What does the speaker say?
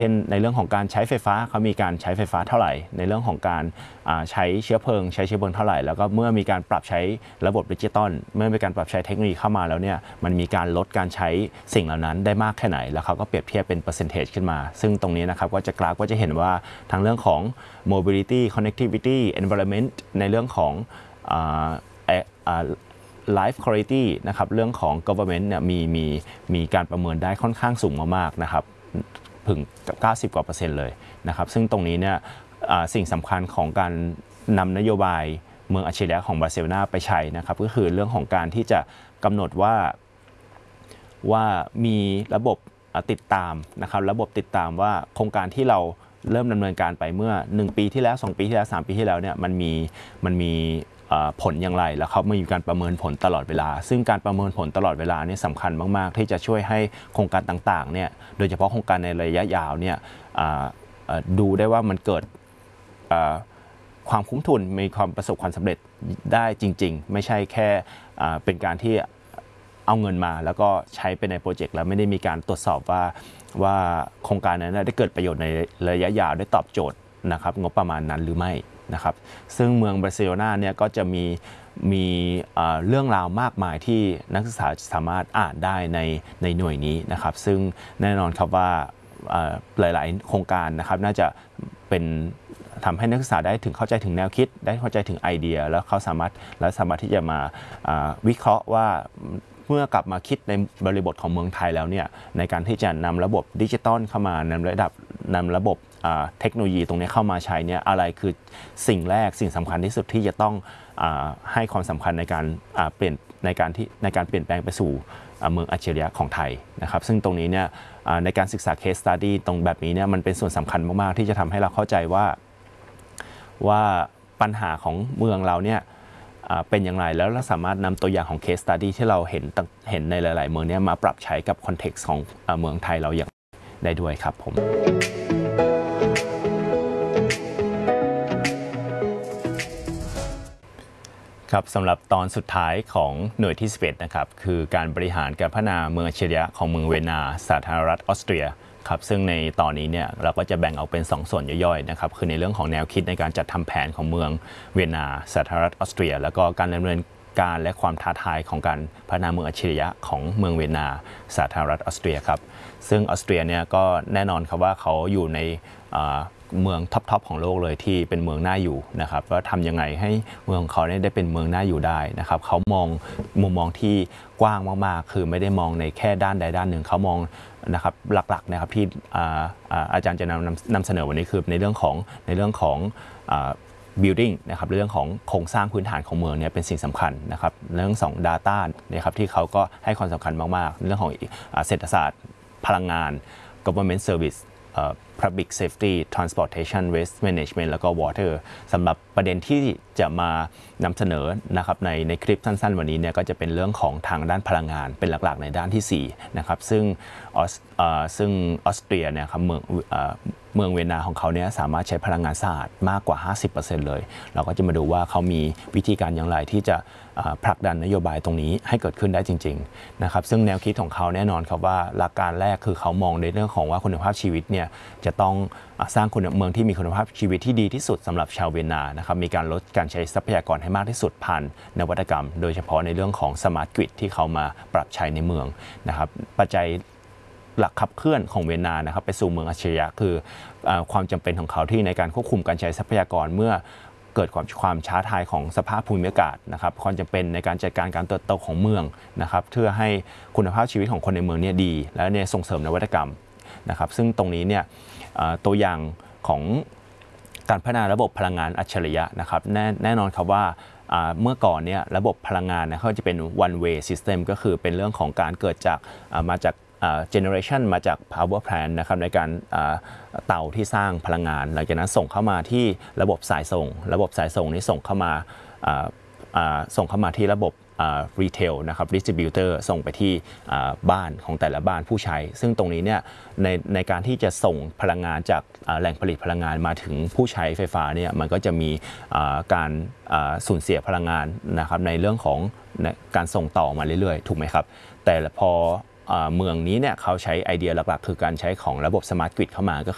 เช่นในเรื่องของการใช้ไฟฟ้าเขามีการใช้ไฟฟ้าเท่าไหร่ในเรื่องของการใช้เชื้อเพลิงเท่าไหร่แล้วก็เมื่อมีการปรับใช้ระบบดิจิตอลเมื่อมีการปรับใช้เทคโนโลยีเข้ามาแล้วเนี่ยมันมีการลดการใช้สิ่งเหล่านั้นได้มากแค่ไหนแล้วเขาก็เปรียบเทียบเป็น percentage ขึ้นมาซึ่งตรงนี้นะครับก็จะกราฟก็จะเห็นว่าทางเรื่องของ mobility connectivity environment ในเรื่องของlife quality นะครับเรื่องของ government เนี่ยมีการประเมินได้ค่อนข้างสูงมากๆนะครับถึง 90 กว่า%เลยนะครับซึ่งตรงนี้เนี่ยสิ่งสำคัญของการนำนโยบายเมืองอัจฉริยะของบาร์เซโลนาไปใช้นะครับก็คือเรื่องของการที่จะกำหนดว่ามีระบบติดตามนะครับระบบติดตามว่าโครงการที่เราเริ่มดำเนินการไปเมื่อ1ปีที่แล้ว2ปีที่แล้ว3ปีที่แล้วเนี่ยมันมีผลอย่างไรแล้วเขามีการประเมินผลตลอดเวลาซึ่งการประเมินผลตลอดเวลานี่สำคัญมากๆที่จะช่วยให้โครงการต่างๆเนี่ยโดยเฉพาะโครงการในระยะยาวเนี่ยดูได้ว่ามันเกิดความคุ้มทุนมีความประสบความสำเร็จได้จริงๆไม่ใช่แค่เป็นการที่เอาเงินมาแล้วก็ใช้ไปในโปรเจกต์แล้วไม่ได้มีการตรวจสอบว่าโครงการนั้นได้เกิดประโยชน์ในระยะยาวได้ตอบโจทย์นะครับงบประมาณนั้นหรือไม่นะครับซึ่งเมืองบาร์เซโลนาเนี่ยก็จะมีเรื่องราวมากมายที่นักศึกษาสามารถอ่านได้ในหน่วยนี้นะครับซึ่งแน่นอนครับว่าหลายๆโครงการนะครับน่าจะเป็นทำให้นักศึกษาได้ถึงเข้าใจถึงแนวคิดได้เข้าใจถึงไอเดียแล้วเขาสามารถที่จะมาวิเคราะห์ว่าเมื่อกลับมาคิดในบริบทของเมืองไทยแล้วเนี่ยในการที่จะนำระบบดิจิตอลเข้ามานำระบบเทคโนโลยีตรงนี้เข้ามาใช้เนี่ยอะไรคือสิ่งแรกสิ่งสำคัญที่สุดที่จะต้องให้ความสำคัญในการเปลี่ยนแปลงไปสู่เมืองอัจฉริยะของไทยนะครับซึ่งตรงนี้เนี่ยในการศึกษา case study ตรงแบบนี้เนี่ยมันเป็นส่วนสำคัญมากๆที่จะทำให้เราเข้าใจว่าปัญหาของเมืองเราเนี่ยเป็นอย่างไรแล้วเราสามารถนำตัวอย่างของ case study ที่เราเห็นในหลายๆเมืองเนี่ยมาปรับใช้กับ context ของเมืองไทยเราอย่างได้ด้วยครับผมครับสำหรับตอนสุดท้ายของหน่วยที่11นะครับคือการบริหารการพัฒนาเมืองอัจฉริยะของเมืองเวียนนาสาธารณรัฐออสเตรียครับซึ่งในตอนนี้เนี่ยเราก็จะแบ่งออกเป็น2ส่วนย่อยๆนะครับคือในเรื่องของแนวคิดในการจัดทำแผนของเมืองเวียนนาสาธารณรัฐออสเตรียแล้วก็การดำเนินการและความท้าทายของการพัฒนาเมืองอัจฉริยะของเมืองเวียนนาสาธารณรัฐออสเตรียครับซึ่งออสเตรียเนี่ยก็แน่นอนครับว่าเขาอยู่ในเมืองท็อปของโลกเลยที่เป็นเมืองน่าอยู่นะครับว่าทำยังไงให้เมืองของเขาได้เป็นเมืองน่าอยู่ได้นะครับเขามองมุมมองที่กว้างมากๆคือไม่ได้มองในแค่ด้านใดด้านหนึ่งเขามองนะครับหลักๆนะครับที่อาจารย์จะนำเสนอวันนี้คือในเรื่องของbuilding นะครับเรื่องของโครงสร้างพื้นฐานของเมืองเนี่ยเป็นสิ่งสำคัญนะครับเรื่องของ data นะครับที่เขาก็ให้ความสำคัญมากๆเรื่องของเศรษฐศาสตร์พลังงาน government service public safety transportation waste management แล้วก็ water สำหรับประเด็นที่จะมานำเสนอนะครับในคลิปสั้นๆวันนี้เนี่ยก็จะเป็นเรื่องของทางด้านพลังงานเป็นหลักๆในด้านที่4นะครับซึ่งออสเตรียเนี่ยครับเมืองเวียนนาของเขาเนี่ยสามารถใช้พลังงานสะอาดมากกว่า 50% เลยเราก็จะมาดูว่าเขามีวิธีการอย่างไรที่จะผลักดันนโยบายตรงนี้ให้เกิดขึ้นได้จริงๆนะครับซึ่งแนวคิดของเขาแน่นอนครับว่าหลักการแรกคือเขามองในเรื่องของว่าคุณภาพชีวิตเนี่ยจะต้องสร้างเมืองที่มีคุณภาพชีวิตที่ดีที่สุดสำหรับชาวเวียนนานะครับมีการลดการใช้ทรัพยากรให้มากที่สุดผ่านนวัตกรรมโดยเฉพาะในเรื่องของสมาร์ทกริดที่เขามาปรับใช้ในเมืองนะครับปัจจัยหลักขับเคลื่อนของเวียนนานะครับไปสู่เมืองอัจฉริยะคือความจำเป็นของเขาที่ในการควบคุมการใช้ทรัพยากรเมื่อเกิดความท้าทายของสภาพภูมิอากาศนะครับความจำเป็นในการจัดการการเติบโตของเมืองนะครับเพื่อให้คุณภาพชีวิตของคนในเมืองเนี่ยดีและเนี่ยส่งเสริมนวัตกรรมนะครับซึ่งตรงนี้เนี่ยตัวอย่างของการพัฒนาระบบพลังงานอัจฉริยะนะครับแน่นอนครับว่าเมื่อก่อนเนี่ยระบบพลังงานนะเขาจะเป็น one way system ก็คือเป็นเรื่องของการเกิดจากมาจากgeneration มาจาก power plant นะครับในการเตาที่สร้างพลังงานหลังจากนั้นส่งเข้ามาที่ระบบสายส่งนี้ส่งเข้ามาที่ระบบรีเทลนะครับดิสติบิวเตอร์ส่งไปที่บ้านของแต่ละบ้านผู้ใช้ซึ่งตรงนี้เนี่ยในการที่จะส่งพลังงานจากแหล่งผลิตพลังงานมาถึงผู้ใช้ไฟฟ้าเนี่ยมันก็จะมีการสูญเสียพลังงานนะครับในเรื่องของการส่งต่อมาเรื่อยๆถูกไหมครับแต่พอเมืองนี้เนี่ยเขาใช้ไอเดียหลักๆคือการใช้ของระบบสมาร์ทกริดเข้ามาก็